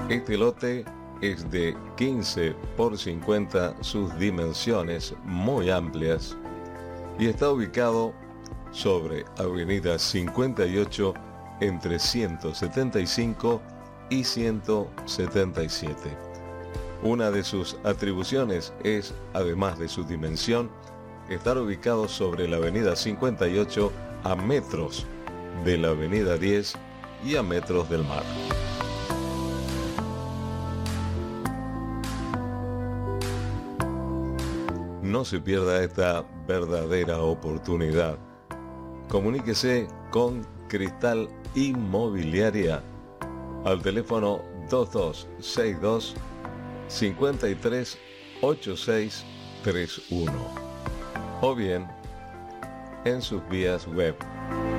Este lote es de 15 por 50, sus dimensiones muy amplias, y está ubicado sobre Avenida 58 entre 175 y 177. Una de sus atribuciones es, además de su dimensión, estar ubicado sobre la Avenida 58 a metros de la Avenida 10 y a metros del mar. No se pierda esta verdadera oportunidad. Comuníquese con Cristal Inmobiliaria al teléfono 2262 53 8631 o bien en sus vías web